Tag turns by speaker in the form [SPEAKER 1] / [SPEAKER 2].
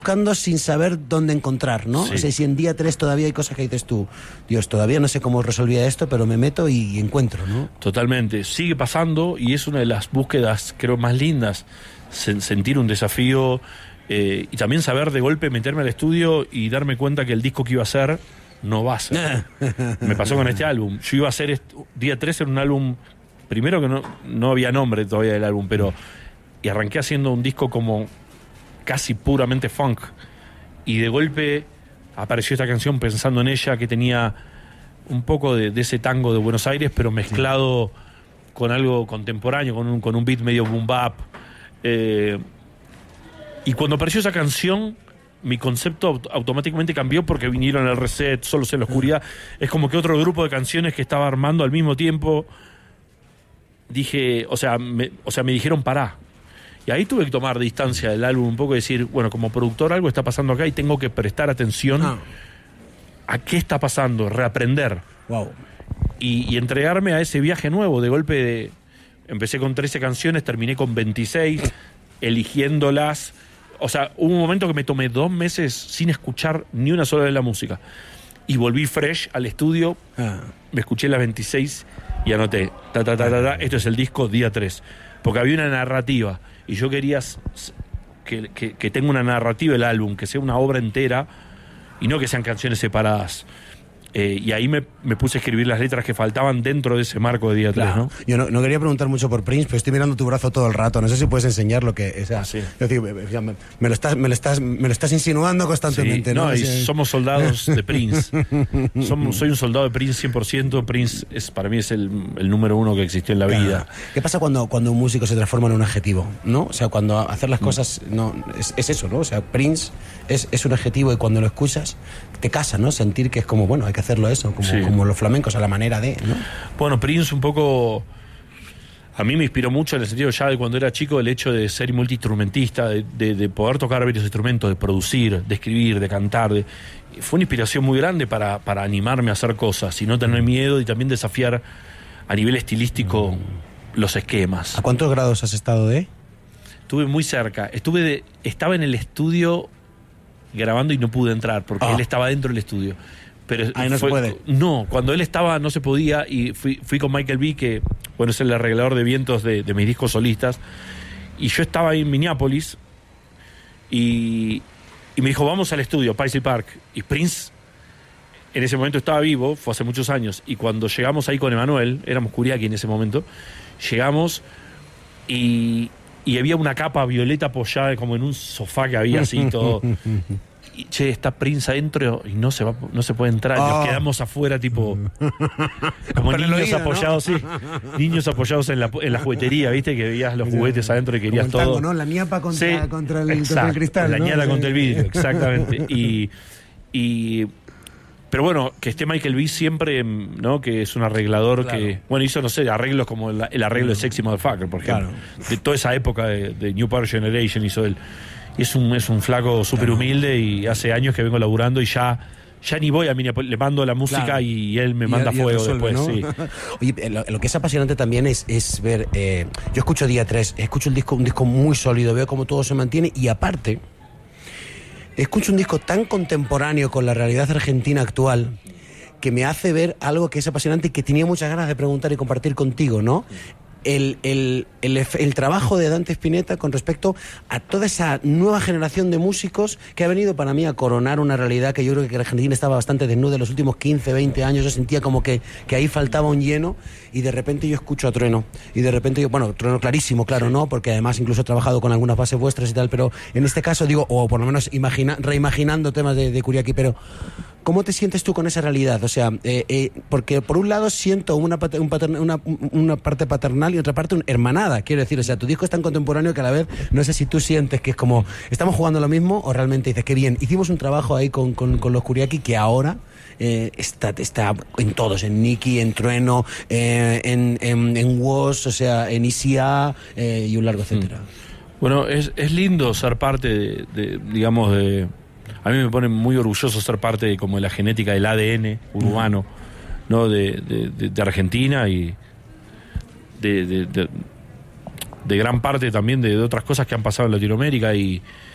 [SPEAKER 1] buscando sin saber dónde encontrar, ¿no?
[SPEAKER 2] Sí.
[SPEAKER 1] O sea, si en día 3 todavía hay cosas que dices tú, Dios, todavía no sé cómo resolvía esto, pero me meto y encuentro, ¿no?
[SPEAKER 2] Totalmente. Sigue pasando y es una de las búsquedas, creo, más lindas. Sentir un desafío y también saber de golpe meterme al estudio y darme cuenta que el disco que iba a hacer no va a ser. Me pasó con este álbum. Yo iba a hacer Día 3 en un álbum, primero que no había nombre todavía del álbum, pero y arranqué haciendo un disco como casi puramente funk. Y de golpe apareció esta canción pensando en ella, que tenía un poco de ese tango de Buenos Aires, pero mezclado con algo contemporáneo, con un beat medio boom bap. Y cuando apareció esa canción, mi concepto automáticamente cambió porque vinieron el Reset, Solos en la Oscuridad. Es como que otro grupo de canciones que estaba armando al mismo tiempo. Dije, me dijeron pará. Y ahí tuve que tomar distancia del álbum un poco y decir, bueno, como productor algo está pasando acá y tengo que prestar atención a qué está pasando, reaprender.
[SPEAKER 1] Wow.
[SPEAKER 2] Y entregarme a ese viaje nuevo. De golpe empecé con 13 canciones, terminé con 26, eligiéndolas. O sea, hubo un momento que me tomé 2 meses sin escuchar ni una sola vez la música. Y volví fresh al estudio, me escuché las 26 y anoté, esto es el disco Día 3. Porque había una narrativa. Y yo quería que tenga una narrativa el álbum, que sea una obra entera y no que sean canciones separadas. Y ahí me puse a escribir las letras que faltaban dentro de ese marco de Día 3,
[SPEAKER 1] Claro.
[SPEAKER 2] ¿no?
[SPEAKER 1] Yo no quería preguntar mucho por Prince, pero estoy mirando tu brazo todo el rato. No sé si puedes enseñar lo que... O sea,
[SPEAKER 2] Sí.
[SPEAKER 1] es decir, me lo estás insinuando constantemente,
[SPEAKER 2] Sí,
[SPEAKER 1] ¿no?
[SPEAKER 2] y
[SPEAKER 1] Sí.
[SPEAKER 2] somos soldados de Prince. Soy un soldado de Prince 100%. Prince para mí es el número 1 que existió en la vida.
[SPEAKER 1] ¿Qué pasa cuando un músico se transforma en un adjetivo, ¿no? O sea, cuando hacer las cosas es eso, ¿no? O sea, Prince es un adjetivo y cuando lo escuchas te casa, ¿no? Sentir que es como, bueno, hay que hacerlo eso, como los flamencos, a la manera de, ¿no?
[SPEAKER 2] Bueno, Prince un poco... A mí me inspiró mucho en el sentido ya de cuando era chico el hecho de ser multiinstrumentista, de poder tocar varios instrumentos, de producir, de escribir, de cantar. Fue una inspiración muy grande para animarme a hacer cosas y no tener miedo y también desafiar a nivel estilístico los esquemas.
[SPEAKER 1] ¿A cuántos grados has estado de...?
[SPEAKER 2] Estuve muy cerca. Estaba en el estudio grabando y no pude entrar porque él estaba dentro del estudio. Pero
[SPEAKER 1] ahí no se puede.
[SPEAKER 2] No, cuando él estaba no se podía y fui con Michael B., que bueno, es el arreglador de vientos de mis discos solistas, y yo estaba ahí en Minneapolis y me dijo, vamos al estudio, Paisley Park. Y Prince en ese momento estaba vivo, fue hace muchos años, y cuando llegamos ahí con Emanuel, éramos Kuriaki en ese momento, llegamos y había una capa violeta apoyada como en un sofá que había así todo. Y, che, está Prince adentro y no se puede entrar. Nos quedamos afuera, tipo como niños
[SPEAKER 1] oído,
[SPEAKER 2] apoyados, ¿no? Sí, niños apoyados en la juguetería, ¿viste? Que veías los juguetes adentro y querías
[SPEAKER 1] como el tango,
[SPEAKER 2] todo.
[SPEAKER 1] ¿no? La ñapa contra el
[SPEAKER 2] Exacto,
[SPEAKER 1] cristal,
[SPEAKER 2] la
[SPEAKER 1] ¿no?
[SPEAKER 2] ñata contra el vidrio, exactamente. Pero bueno, que esté Michael B. siempre, ¿no? Que es un arreglador que, bueno, hizo, no sé, arreglos como el arreglo de Sexy Motherfucker, por ejemplo. De toda esa época de New Power Generation hizo él. Y es un flaco súper humilde y hace años que vengo laburando y ya ni voy a Minneapolis, le mando la música y él me manda fuego resuelve, después, ¿no? Sí.
[SPEAKER 1] Oye, lo que es apasionante también es ver, yo escucho Día 3, escucho un disco muy sólido, veo cómo todo se mantiene y aparte escucho un disco tan contemporáneo con la realidad argentina actual que me hace ver algo que es apasionante y que tenía muchas ganas de preguntar y compartir contigo, ¿no? El trabajo de Dante Spinetta con respecto a toda esa nueva generación de músicos que ha venido para mí a coronar una realidad que yo creo que la Argentina estaba bastante desnuda en los últimos 15, 20 años. Yo sentía como que ahí faltaba un lleno y de repente yo escucho a Trueno y de repente Trueno clarísimo, claro, sí. ¿No? Porque además incluso he trabajado con algunas bases vuestras y tal, pero en este caso digo, o por lo menos reimaginando temas de Kuriaki, pero ¿cómo te sientes tú con esa realidad? O sea, porque por un lado siento una parte paternal y otra parte hermanada, quiero decir, o sea, tu disco es tan contemporáneo que a la vez no sé si tú sientes que es como, ¿estamos jugando lo mismo? O realmente dices, qué bien, hicimos un trabajo ahí con los Kuriaki que ahora está en todos, en Nicky, en Trueno, en Woz, o sea, en ICA y un largo etcétera.
[SPEAKER 2] Bueno, es lindo ser parte digamos, a mí me pone muy orgulloso ser parte de como de la genética del ADN urbano, ¿no? de Argentina y de gran parte también de otras cosas que han pasado en Latinoamérica y